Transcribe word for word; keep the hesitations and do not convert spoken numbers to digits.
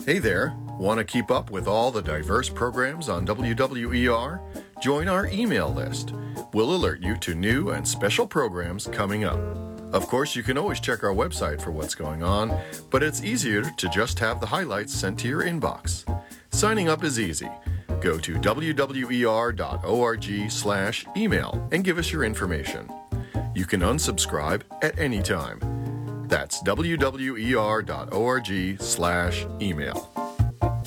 Hey there! Want to keep up with all the diverse programs on W W E R? Join our email list. We'll alert you to new and special programs coming up. Of course, you can always check our website for what's going on, but it's easier to just have the highlights sent to your inbox. Signing up is easy. Go to w w e r dot org slash email and give us your information. You can unsubscribe at any time. That's w w e r dot org slash email.